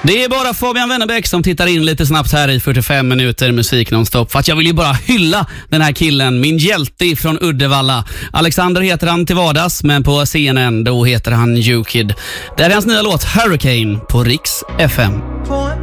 Det är bara Fabian Wennerbäck som tittar in lite snabbt här i 45 minuter musik nonstop. För att jag vill ju bara hylla den här killen, min hjälte från Uddevalla. Alexander heter han till vardags, men på CNN då heter han U-Kid. Det är hans nya låt Hurricane på Riks FM.